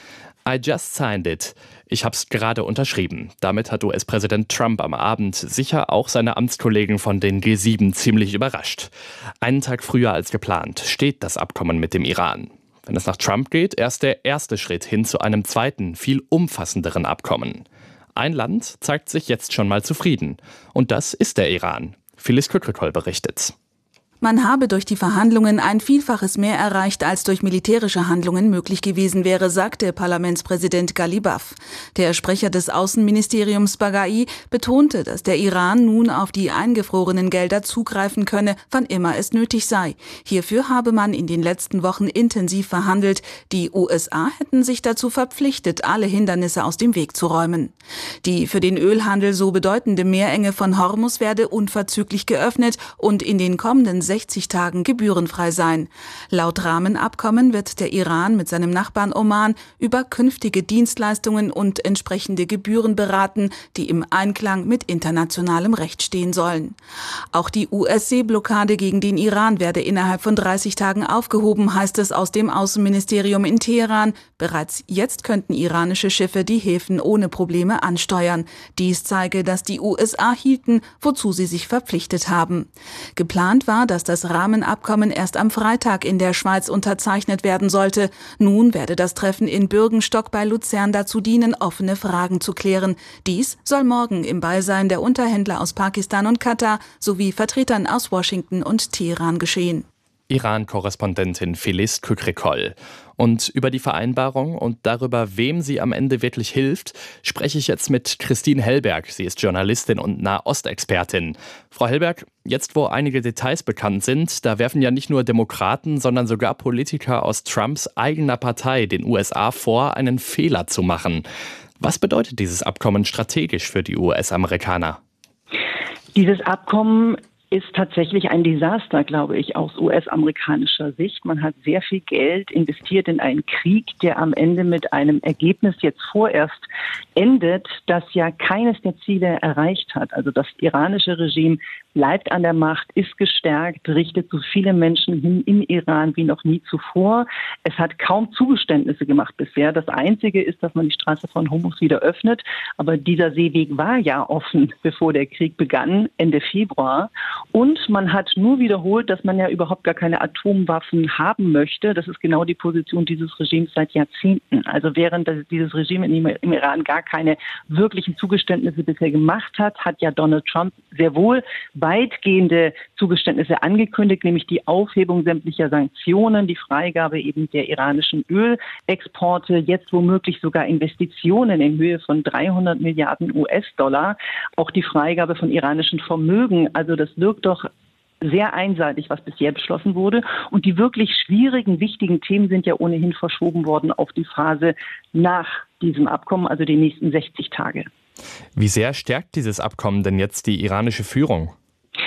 I just signed it. Ich hab's gerade unterschrieben. Damit hat US-Präsident Trump am Abend sicher auch seine Amtskollegen von den G7 ziemlich überrascht. Einen Tag früher als geplant steht das Abkommen mit dem Iran. Wenn es nach Trump geht, erst der erste Schritt hin zu einem zweiten, viel umfassenderen Abkommen. Ein Land zeigt sich jetzt schon mal zufrieden. Und das ist der Iran. Phyllis Kükrikol berichtet. Man habe durch die Verhandlungen ein Vielfaches mehr erreicht, als durch militärische Handlungen möglich gewesen wäre, sagte Parlamentspräsident Ghalibaf. Der Sprecher des Außenministeriums Baghai betonte, dass der Iran nun auf die eingefrorenen Gelder zugreifen könne, wann immer es nötig sei. Hierfür habe man in den letzten Wochen intensiv verhandelt. Die USA hätten sich dazu verpflichtet, alle Hindernisse aus dem Weg zu räumen. Die für den Ölhandel so bedeutende Meerenge von Hormuz werde unverzüglich geöffnet und in den kommenden 60 Tagen gebührenfrei sein. Laut Rahmenabkommen wird der Iran mit seinem Nachbarn Oman über künftige Dienstleistungen und entsprechende Gebühren beraten, die im Einklang mit internationalem Recht stehen sollen. Auch die US-Seeblockade gegen den Iran werde innerhalb von 30 Tagen aufgehoben, heißt es aus dem Außenministerium in Teheran. Bereits jetzt könnten iranische Schiffe die Häfen ohne Probleme ansteuern. Dies zeige, dass die USA hielten, wozu sie sich verpflichtet haben. Geplant war, dass das Rahmenabkommen erst am Freitag in der Schweiz unterzeichnet werden sollte. Nun werde das Treffen in Bürgenstock bei Luzern dazu dienen, offene Fragen zu klären. Dies soll morgen im Beisein der Unterhändler aus Pakistan und Katar sowie Vertretern aus Washington und Teheran geschehen. Iran-Korrespondentin Phyllis Kükrikol. Und über die Vereinbarung und darüber, wem sie am Ende wirklich hilft, spreche ich jetzt mit Christine Hellberg. Sie ist Journalistin und Nahostexpertin. Frau Hellberg, jetzt wo einige Details bekannt sind, da werfen ja nicht nur Demokraten, sondern sogar Politiker aus Trumps eigener Partei den USA vor, einen Fehler zu machen. Was bedeutet dieses Abkommen strategisch für die US-Amerikaner? Dieses Abkommen ist tatsächlich ein Desaster, glaube ich, aus US-amerikanischer Sicht. Man hat sehr viel Geld investiert in einen Krieg, der am Ende mit einem Ergebnis jetzt vorerst endet, das ja keines der Ziele erreicht hat. Also das iranische Regime bleibt an der Macht, ist gestärkt, richtet so viele Menschen hin im Iran wie noch nie zuvor. Es hat kaum Zugeständnisse gemacht bisher. Das Einzige ist, dass man die Straße von Hormuz wieder öffnet. Aber dieser Seeweg war ja offen, bevor der Krieg begann, Ende Februar. Und man hat nur wiederholt, dass man ja überhaupt gar keine Atomwaffen haben möchte. Das ist genau die Position dieses Regimes seit Jahrzehnten. Also während dieses Regime im Iran gar keine wirklichen Zugeständnisse bisher gemacht hat, hat ja Donald Trump sehr wohl weitgehende Zugeständnisse angekündigt, nämlich die Aufhebung sämtlicher Sanktionen, die Freigabe eben der iranischen Ölexporte, jetzt womöglich sogar Investitionen in Höhe von 300 Milliarden US-Dollar, auch die Freigabe von iranischen Vermögen. Also das wirkt doch sehr einseitig, was bisher beschlossen wurde. Und die wirklich schwierigen, wichtigen Themen sind ja ohnehin verschoben worden auf die Phase nach diesem Abkommen, also die nächsten 60 Tage. Wie sehr stärkt dieses Abkommen denn jetzt die iranische Führung?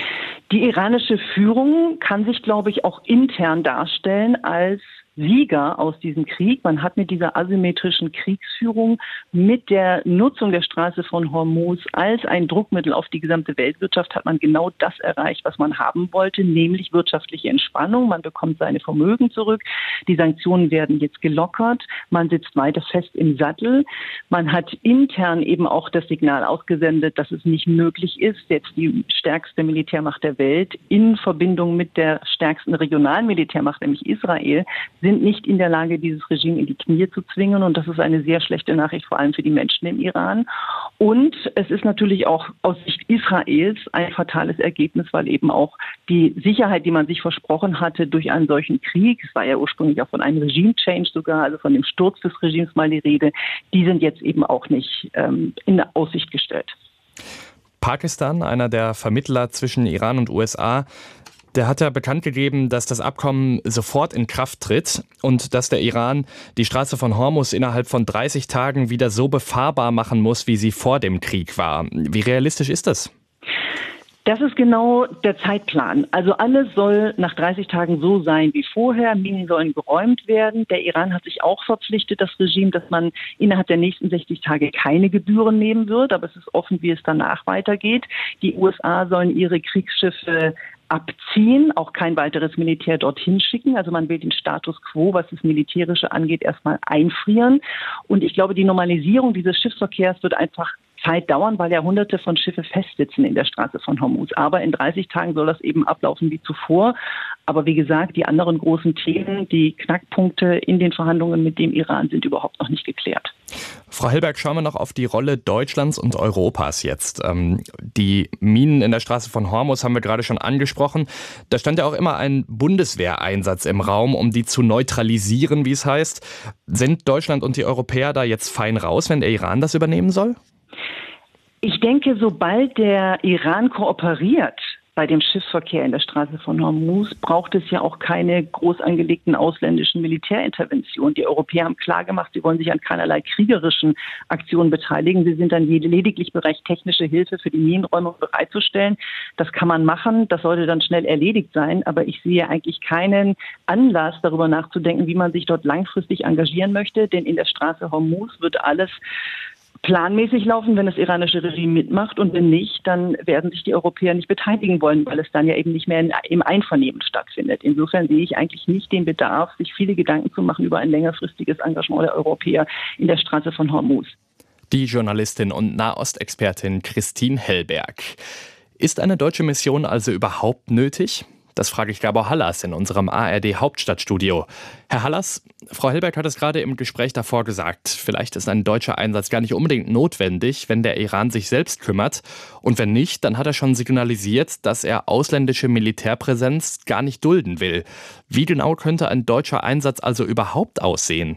Die iranische Führung kann sich, glaube ich, auch intern darstellen als Sieger aus diesem Krieg. Man hat mit dieser asymmetrischen Kriegsführung, mit der Nutzung der Straße von Hormuz als ein Druckmittel auf die gesamte Weltwirtschaft, hat man genau das erreicht, was man haben wollte, nämlich wirtschaftliche Entspannung. Man bekommt seine Vermögen zurück. Die Sanktionen werden jetzt gelockert. Man sitzt weiter fest im Sattel. Man hat intern eben auch das Signal ausgesendet, dass es nicht möglich ist, jetzt die stärkste Militärmacht der Welt in Verbindung mit der stärksten regionalen Militärmacht, nämlich Israel, sind nicht in der Lage, dieses Regime in die Knie zu zwingen. Und das ist eine sehr schlechte Nachricht, vor allem für die Menschen im Iran. Und es ist natürlich auch aus Sicht Israels ein fatales Ergebnis, weil eben auch die Sicherheit, die man sich versprochen hatte durch einen solchen Krieg, es war ja ursprünglich auch von einem Regime-Change sogar, also von dem Sturz des Regimes mal die Rede, die sind jetzt eben auch nicht in Aussicht gestellt. Pakistan, einer der Vermittler zwischen Iran und USA, der hat ja bekannt gegeben, dass das Abkommen sofort in Kraft tritt und dass der Iran die Straße von Hormuz innerhalb von 30 Tagen wieder so befahrbar machen muss, wie sie vor dem Krieg war. Wie realistisch ist das? Das ist genau der Zeitplan. Also alles soll nach 30 Tagen so sein wie vorher. Minen sollen geräumt werden. Der Iran hat sich auch verpflichtet, das Regime, dass man innerhalb der nächsten 60 Tage keine Gebühren nehmen wird. Aber es ist offen, wie es danach weitergeht. Die USA sollen ihre Kriegsschiffe abziehen, auch kein weiteres Militär dorthin schicken. Also man will den Status quo, was das Militärische angeht, erstmal einfrieren. Und ich glaube, die Normalisierung dieses Schiffsverkehrs wird einfach Zeit dauern, weil ja Hunderte von Schiffe festsitzen in der Straße von Hormuz. Aber in 30 Tagen soll das eben ablaufen wie zuvor. Aber wie gesagt, die anderen großen Themen, die Knackpunkte in den Verhandlungen mit dem Iran sind überhaupt noch nicht geklärt. Frau Hellberg, schauen wir noch auf die Rolle Deutschlands und Europas jetzt. Die Minen in der Straße von Hormuz haben wir gerade schon angesprochen. Da stand ja auch immer ein Bundeswehreinsatz im Raum, um die zu neutralisieren, wie es heißt. Sind Deutschland und die Europäer da jetzt fein raus, wenn der Iran das übernehmen soll? Ich denke, sobald der Iran kooperiert bei dem Schiffsverkehr in der Straße von Hormuz, braucht es ja auch keine groß angelegten ausländischen Militärinterventionen. Die Europäer haben klargemacht, sie wollen sich an keinerlei kriegerischen Aktionen beteiligen. Sie sind dann lediglich bereit, technische Hilfe für die Minenräumung bereitzustellen. Das kann man machen, das sollte dann schnell erledigt sein. Aber ich sehe eigentlich keinen Anlass, darüber nachzudenken, wie man sich dort langfristig engagieren möchte. Denn in der Straße Hormuz wird alles planmäßig laufen, wenn das iranische Regime mitmacht, und wenn nicht, dann werden sich die Europäer nicht beteiligen wollen, weil es dann ja eben nicht mehr im Einvernehmen stattfindet. Insofern sehe ich eigentlich nicht den Bedarf, sich viele Gedanken zu machen über ein längerfristiges Engagement der Europäer in der Straße von Hormuz. Die Journalistin und Nahostexpertin Christine Hellberg. Ist eine deutsche Mission also überhaupt nötig? Das frage ich Gabor Hallas in unserem ARD-Hauptstadtstudio. Herr Hallas, Frau Hellberg hat es gerade im Gespräch davor gesagt, vielleicht ist ein deutscher Einsatz gar nicht unbedingt notwendig, wenn der Iran sich selbst kümmert. Und wenn nicht, dann hat er schon signalisiert, dass er ausländische Militärpräsenz gar nicht dulden will. Wie genau könnte ein deutscher Einsatz also überhaupt aussehen?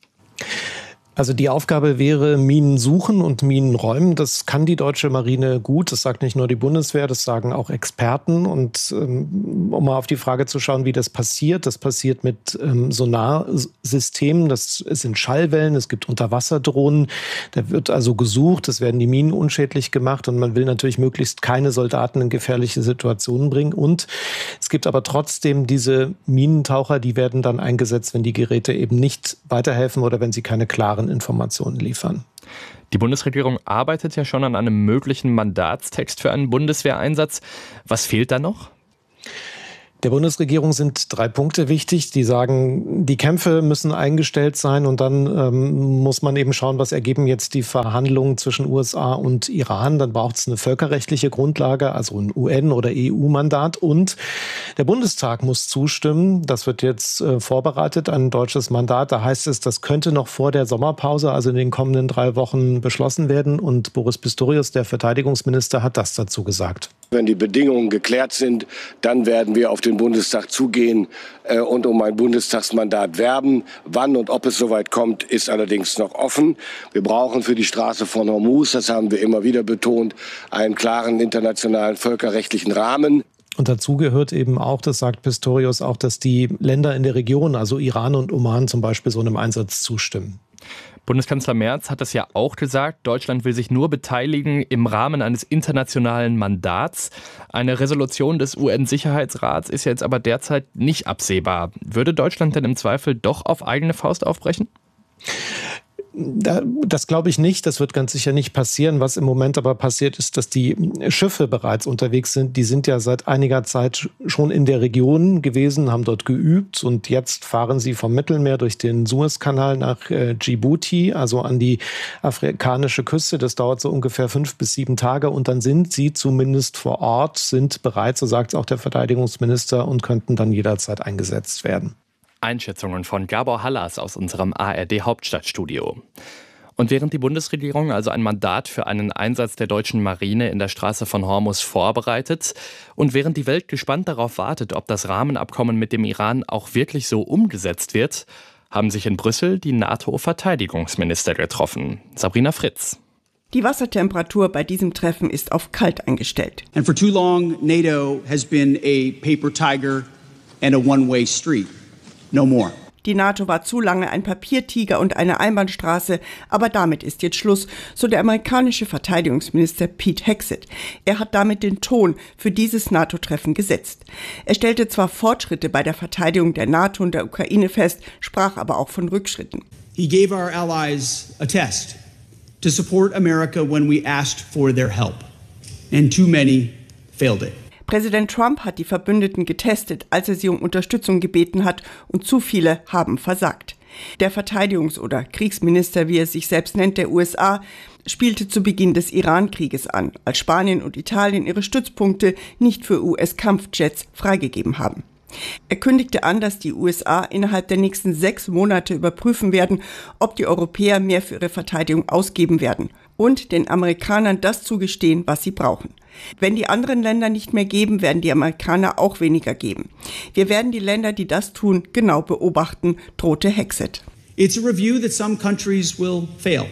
Also die Aufgabe wäre Minen suchen und Minen räumen. Das kann die deutsche Marine gut. Das sagt nicht nur die Bundeswehr, das sagen auch Experten. Und um mal auf die Frage zu schauen, wie das passiert mit Sonarsystemen. Das sind Schallwellen, es gibt Unterwasserdrohnen. Da wird also gesucht, es werden die Minen unschädlich gemacht. Und man will natürlich möglichst keine Soldaten in gefährliche Situationen bringen. Und es gibt aber trotzdem diese Minentaucher, die werden dann eingesetzt, wenn die Geräte eben nicht weiterhelfen oder wenn sie keine klaren Informationen liefern. Die Bundesregierung arbeitet ja schon an einem möglichen Mandatstext für einen Bundeswehreinsatz. Was fehlt da noch? Der Bundesregierung sind 3 Punkte wichtig. Die sagen, die Kämpfe müssen eingestellt sein und dann muss man eben schauen, was ergeben jetzt die Verhandlungen zwischen USA und Iran. Dann braucht es eine völkerrechtliche Grundlage, also ein UN- oder EU-Mandat, und der Bundestag muss zustimmen. Das wird jetzt vorbereitet, ein deutsches Mandat. Da heißt es, das könnte noch vor der Sommerpause, also in den kommenden 3 Wochen, beschlossen werden. Und Boris Pistorius, der Verteidigungsminister, hat das dazu gesagt. Wenn die Bedingungen geklärt sind, dann werden wir auf den Bundestag zugehen und um ein Bundestagsmandat werben. Wann und ob es soweit kommt, ist allerdings noch offen. Wir brauchen für die Straße von Hormuz, das haben wir immer wieder betont, einen klaren internationalen völkerrechtlichen Rahmen. Und dazu gehört eben auch, das sagt Pistorius auch, dass die Länder in der Region, also Iran und Oman zum Beispiel, so einem Einsatz zustimmen. Bundeskanzler Merz hat das ja auch gesagt. Deutschland will sich nur beteiligen im Rahmen eines internationalen Mandats. Eine Resolution des UN-Sicherheitsrats ist jetzt aber derzeit nicht absehbar. Würde Deutschland denn im Zweifel doch auf eigene Faust aufbrechen? Das glaube ich nicht. Das wird ganz sicher nicht passieren. Was im Moment aber passiert ist, dass die Schiffe bereits unterwegs sind. Die sind ja seit einiger Zeit schon in der Region gewesen, haben dort geübt und jetzt fahren sie vom Mittelmeer durch den Suezkanal nach Djibouti, also an die afrikanische Küste. Das dauert so ungefähr 5 bis 7 Tage und dann sind sie zumindest vor Ort, sind bereit, so sagt es auch der Verteidigungsminister, und könnten dann jederzeit eingesetzt werden. Einschätzungen von Gabor Hallas aus unserem ARD-Hauptstadtstudio. Und während die Bundesregierung also ein Mandat für einen Einsatz der deutschen Marine in der Straße von Hormuz vorbereitet und während die Welt gespannt darauf wartet, ob das Rahmenabkommen mit dem Iran auch wirklich so umgesetzt wird, haben sich in Brüssel die NATO-Verteidigungsminister getroffen. Sabrina Fritz. Die Wassertemperatur bei diesem Treffen ist auf kalt eingestellt. And for too long, NATO has been a paper tiger and a one-way street. No more. Die NATO war zu lange ein Papiertiger und eine Einbahnstraße, aber damit ist jetzt Schluss, so der amerikanische Verteidigungsminister Pete Hegseth. Er hat damit den Ton für dieses NATO-Treffen gesetzt. Er stellte zwar Fortschritte bei der Verteidigung der NATO und der Ukraine fest, sprach aber auch von Rückschritten. He gave our allies a test to support America when we asked for their help. And too many failed it. Präsident Trump hat die Verbündeten getestet, als er sie um Unterstützung gebeten hat, und zu viele haben versagt. Der Verteidigungs- oder Kriegsminister, wie er sich selbst nennt, der USA, spielte zu Beginn des Iran-Krieges an, als Spanien und Italien ihre Stützpunkte nicht für US-Kampfjets freigegeben haben. Er kündigte an, dass die USA innerhalb der nächsten 6 Monate überprüfen werden, ob die Europäer mehr für ihre Verteidigung ausgeben werden und den Amerikanern das zugestehen, was sie brauchen. Wenn die anderen Länder nicht mehr geben, werden die Amerikaner auch weniger geben. Wir werden die Länder, die das tun, genau beobachten, drohte Hegseth. It's a review that some countries will fail.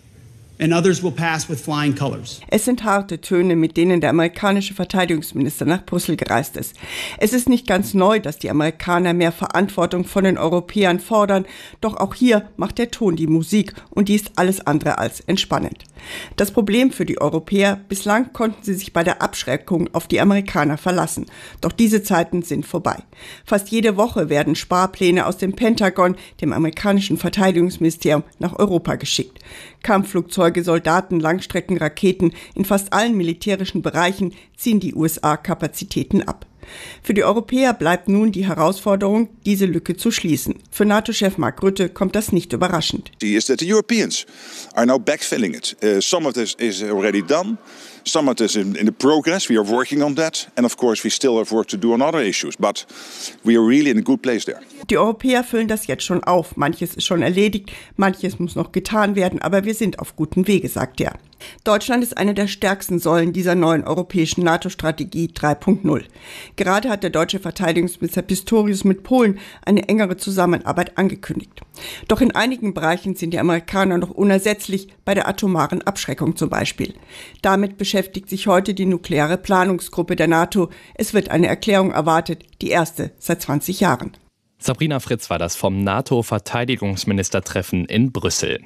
And others will pass with flying colors. Es sind harte Töne, mit denen der amerikanische Verteidigungsminister nach Brüssel gereist ist. Es ist nicht ganz neu, dass die Amerikaner mehr Verantwortung von den Europäern fordern, doch auch hier macht der Ton die Musik und die ist alles andere als entspannend. Das Problem für die Europäer: bislang konnten sie sich bei der Abschreckung auf die Amerikaner verlassen. Doch diese Zeiten sind vorbei. Fast jede Woche werden Sparpläne aus dem Pentagon, dem amerikanischen Verteidigungsministerium, nach Europa geschickt. Kampfflugzeuge, Soldaten, Langstreckenraketen, in fast allen militärischen Bereichen ziehen die USA Kapazitäten ab. Für die Europäer bleibt nun die Herausforderung, diese Lücke zu schließen. Für NATO-Chef Mark Rutte kommt das nicht überraschend. Is that the Europeans are now backfilling it. Some of this is already done. Some of this is in the progress. We are working on that. And of course we still have work to do on other issues. But we are really in a good place there. Die Europäer füllen das jetzt schon auf. Manches ist schon erledigt, manches muss noch getan werden, aber wir sind auf gutem Wege, sagt er. Deutschland ist eine der stärksten Säulen dieser neuen europäischen NATO-Strategie 3.0. Gerade hat der deutsche Verteidigungsminister Pistorius mit Polen eine engere Zusammenarbeit angekündigt. Doch in einigen Bereichen sind die Amerikaner noch unersetzlich, bei der atomaren Abschreckung zum Beispiel. Damit beschäftigt sich heute die nukleare Planungsgruppe der NATO. Es wird eine Erklärung erwartet, die erste seit 20 Jahren. Sabrina Fritz war das vom NATO-Verteidigungsministertreffen in Brüssel.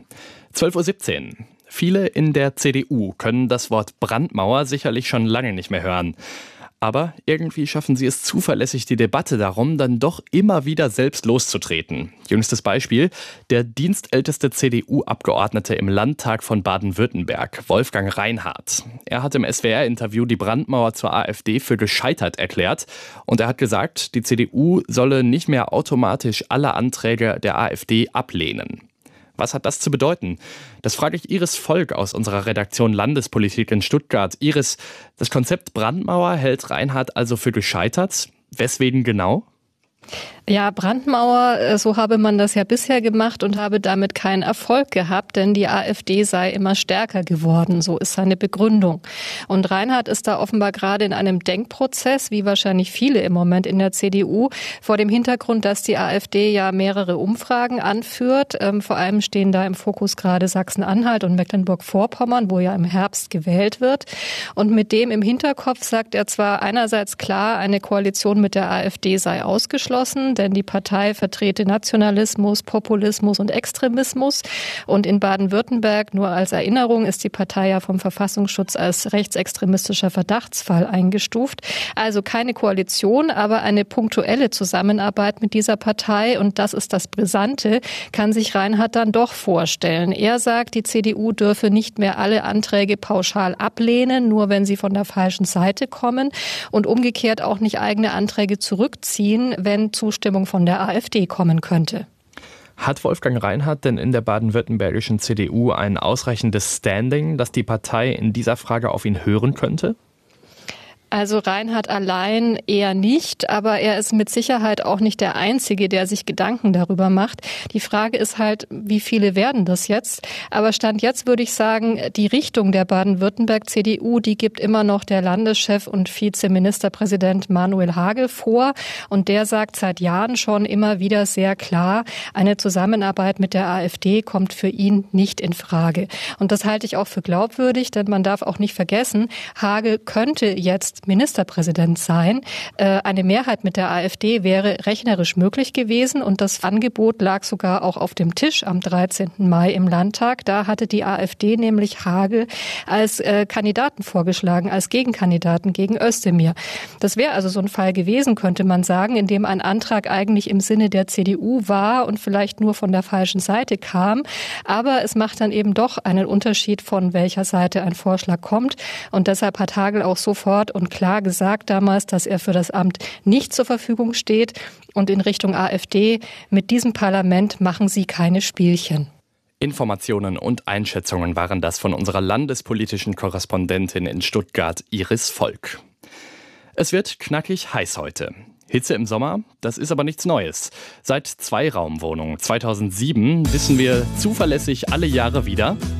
12:17 Uhr. Viele in der CDU können das Wort Brandmauer sicherlich schon lange nicht mehr hören. Aber irgendwie schaffen sie es zuverlässig, die Debatte darum dann doch immer wieder selbst loszutreten. Jüngstes Beispiel: der dienstälteste CDU-Abgeordnete im Landtag von Baden-Württemberg, Wolfgang Reinhardt. Er hat im SWR-Interview die Brandmauer zur AfD für gescheitert erklärt. Und er hat gesagt, die CDU solle nicht mehr automatisch alle Anträge der AfD ablehnen. Was hat das zu bedeuten? Das frage ich Iris Volk aus unserer Redaktion Landespolitik in Stuttgart. Iris, das Konzept Brandmauer hält Reinhardt also für gescheitert. Weswegen genau? Ja, Brandmauer, so habe man das ja bisher gemacht und habe damit keinen Erfolg gehabt, denn die AfD sei immer stärker geworden. So ist seine Begründung. Und Reinhardt ist da offenbar gerade in einem Denkprozess, wie wahrscheinlich viele im Moment in der CDU, vor dem Hintergrund, dass die AfD ja mehrere Umfragen anführt. Vor allem stehen da im Fokus gerade Sachsen-Anhalt und Mecklenburg-Vorpommern, wo ja im Herbst gewählt wird. Und mit dem im Hinterkopf sagt er zwar einerseits klar, eine Koalition mit der AfD sei ausgeschlossen, denn die Partei vertrete Nationalismus, Populismus und Extremismus. Und in Baden-Württemberg, nur als Erinnerung, ist die Partei ja vom Verfassungsschutz als rechtsextremistischer Verdachtsfall eingestuft. Also keine Koalition, aber eine punktuelle Zusammenarbeit mit dieser Partei. Und das ist das Brisante, kann sich Reinhardt dann doch vorstellen. Er sagt, die CDU dürfe nicht mehr alle Anträge pauschal ablehnen, nur wenn sie von der falschen Seite kommen und umgekehrt auch nicht eigene Anträge zurückziehen, wenn Zustimmung von der AfD kommen könnte. Hat Wolfgang Reinhardt denn in der baden-württembergischen CDU ein ausreichendes Standing, dass die Partei in dieser Frage auf ihn hören könnte? Also Reinhardt allein eher nicht, aber er ist mit Sicherheit auch nicht der Einzige, der sich Gedanken darüber macht. Die Frage ist halt, wie viele werden das jetzt? Aber Stand jetzt würde ich sagen, die Richtung der Baden-Württemberg-CDU, die gibt immer noch der Landeschef und Vizeministerpräsident Manuel Hagel vor. Und der sagt seit Jahren schon immer wieder sehr klar, eine Zusammenarbeit mit der AfD kommt für ihn nicht in Frage. Und das halte ich auch für glaubwürdig, denn man darf auch nicht vergessen, Hagel könnte jetzt Ministerpräsident sein. Eine Mehrheit mit der AfD wäre rechnerisch möglich gewesen und das Angebot lag sogar auch auf dem Tisch am 13. Mai im Landtag. Da hatte die AfD nämlich Hagel als Kandidaten vorgeschlagen, als Gegenkandidaten gegen Özdemir. Das wäre also so ein Fall gewesen, könnte man sagen, in dem ein Antrag eigentlich im Sinne der CDU war und vielleicht nur von der falschen Seite kam. Aber es macht dann eben doch einen Unterschied, von welcher Seite ein Vorschlag kommt. Und deshalb hat Hagel auch sofort und klar gesagt damals, dass er für das Amt nicht zur Verfügung steht. Und in Richtung AfD, mit diesem Parlament machen sie keine Spielchen. Informationen und Einschätzungen waren das von unserer landespolitischen Korrespondentin in Stuttgart, Iris Volk. Es wird knackig heiß heute. Hitze im Sommer, das ist aber nichts Neues. Seit Zweiraumwohnungen 2007 wissen wir zuverlässig alle Jahre wieder,